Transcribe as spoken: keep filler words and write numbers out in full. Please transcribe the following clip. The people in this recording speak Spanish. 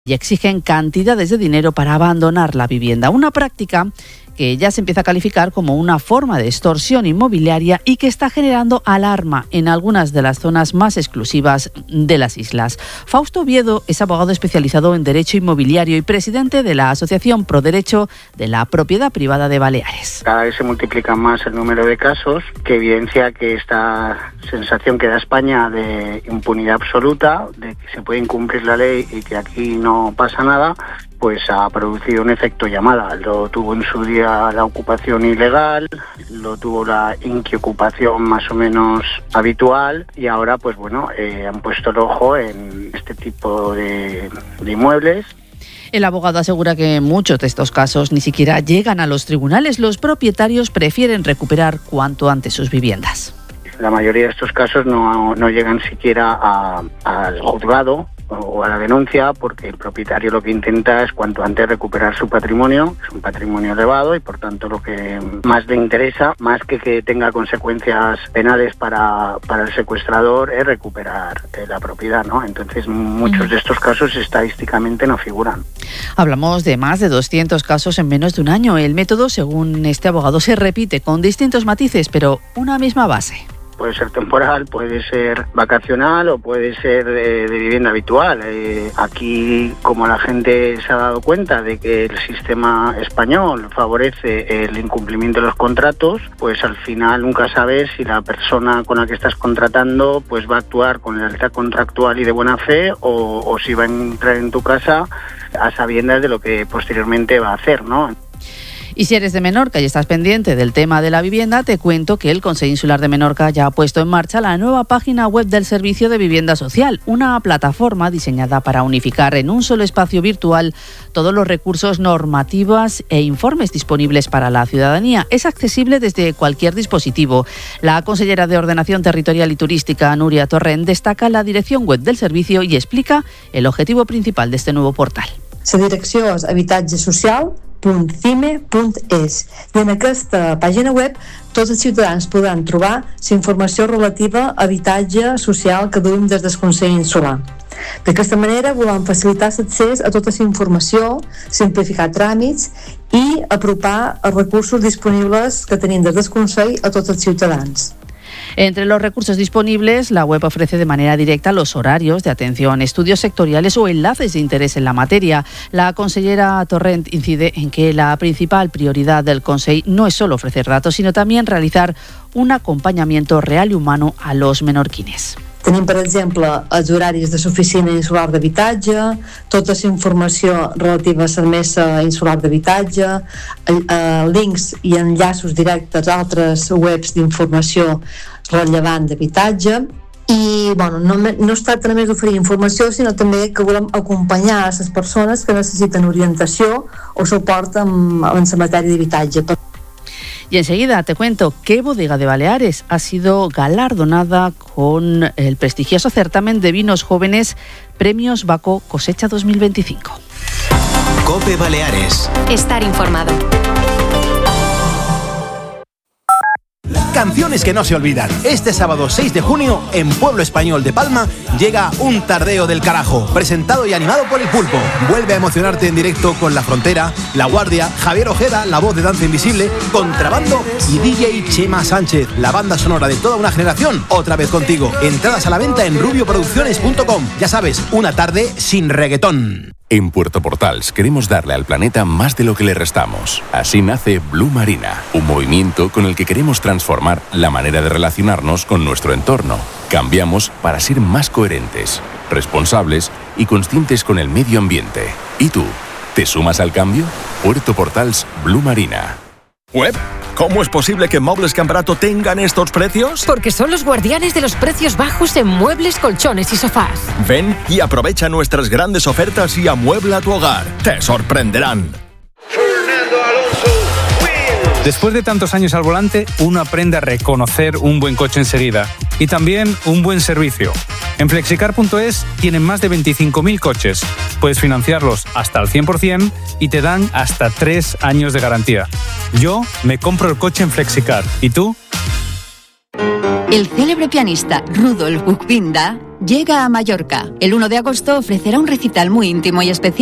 y exigen cantidades de dinero para abandonar la vivienda. Una práctica que ya se empieza a calificar como una forma de extorsión inmobiliaria y que está generando alarma en algunas de las zonas más exclusivas de las islas. Fausto Oviedo es abogado especializado en Derecho Inmobiliario y presidente de la Asociación Pro Derecho de la Propiedad Privada de Baleares. Cada vez se multiplica más el número de casos que evidencia que esta sensación que da España de impunidad absoluta, de que se puede incumplir la ley y que aquí no pasa nada, pues ha producido un efecto llamada. Lo tuvo en su día la ocupación ilegal, lo tuvo la inquiocupación más o menos habitual y ahora pues bueno, eh, han puesto el ojo en este tipo de, de inmuebles. El abogado asegura que muchos de estos casos ni siquiera llegan a los tribunales. Los propietarios prefieren recuperar cuanto antes sus viviendas. La mayoría de estos casos no, no llegan siquiera a, al juzgado o a la denuncia, porque el propietario lo que intenta es cuanto antes recuperar su patrimonio. Es un patrimonio elevado y por tanto lo que más le interesa, más que que tenga consecuencias penales para, para el secuestrador, es recuperar eh, la propiedad, ¿no? Entonces muchos de estos casos estadísticamente no figuran. Hablamos de más de doscientos casos en menos de un año. El método, según este abogado, se repite con distintos matices, pero una misma base. Puede ser temporal, puede ser vacacional o puede ser de, de vivienda habitual. Eh, aquí, como la gente se ha dado cuenta de que el sistema español favorece el incumplimiento de los contratos, pues al final nunca sabes si la persona con la que estás contratando pues va a actuar con lealtad contractual y de buena fe o, o si va a entrar en tu casa a sabiendas de lo que posteriormente va a hacer, ¿no? Y si eres de Menorca y estás pendiente del tema de la vivienda, te cuento que el Consell Insular de Menorca ya ha puesto en marcha la nueva página web del Servicio de Vivienda Social, una plataforma diseñada para unificar en un solo espacio virtual todos los recursos normativos e informes disponibles para la ciudadanía. Es accesible desde cualquier dispositivo. La consellera de Ordenación Territorial y Turística, Núria Torrent, destaca la dirección web del servicio y explica el objetivo principal de este nuevo portal. La direcció és habitatge social punt cime punt es i en aquesta pàgina web tots els ciutadans podran trobar la informació relativa a habitatge social que duim des del Consell Insular. D'aquesta manera volem facilitar l'accés a tota la informació, simplificar tràmits i apropar els recursos disponibles que tenim des del Consell a tots els ciutadans. Entre los recursos disponibles, la web ofrece de manera directa los horarios de atención, estudios sectoriales o enlaces de interés en la materia. La consellera Torrent incide en que la principal prioridad del Consell no es solo ofrecer datos, sino también realizar un acompañamiento real y humano a los menorquines. Tenim, per exemple, els horaris de l'oficina insular d'habitatge, tota la informació relativa a la mesa insular d'habitatge, links i enllaços directes a altres webs d'informació rellevant d'habitatge. I bueno, no, no es tracta només d'oferir informació, sinó també que volem acompanyar a les persones que necessiten orientació o suport en, en la matèria d'habitatge. Y enseguida te cuento que Bodega de Baleares ha sido galardonada con el prestigioso certamen de vinos jóvenes Premios Baco Cosecha dos mil veinticinco. COPE Baleares. Estar informado. Canciones que no se olvidan. Este sábado seis de junio, en Pueblo Español de Palma, llega Un Tardeo del Carajo, presentado y animado por El Pulpo. Vuelve a emocionarte en directo con La Frontera, La Guardia, Javier Ojeda, la voz de Danza Invisible, Contrabando y D J Chema Sánchez, la banda sonora de toda una generación, otra vez contigo. Entradas a la venta en rubio producciones punto com. Ya sabes, una tarde sin reggaetón. En Puerto Portals queremos darle al planeta más de lo que le restamos. Así nace Blue Marina, un movimiento con el que queremos transformar la manera de relacionarnos con nuestro entorno. Cambiamos para ser más coherentes, responsables y conscientes con el medio ambiente. ¿Y tú? ¿Te sumas al cambio? Puerto Portals Blue Marina. ¿Web? ¿Cómo es posible que Muebles Cambarato tengan estos precios? Porque son los guardianes de los precios bajos en muebles, colchones y sofás. Ven y aprovecha nuestras grandes ofertas y amuebla tu hogar. Te sorprenderán. Después de tantos años al volante, uno aprende a reconocer un buen coche enseguida y también un buen servicio. En flexicar punto es tienen más de veinticinco mil coches. Puedes financiarlos hasta el cien por ciento y te dan hasta tres años de garantía. Yo me compro el coche en Flexicar. ¿Y tú? El célebre pianista Rudolf Buchbinder llega a Mallorca. El uno de agosto ofrecerá un recital muy íntimo y especial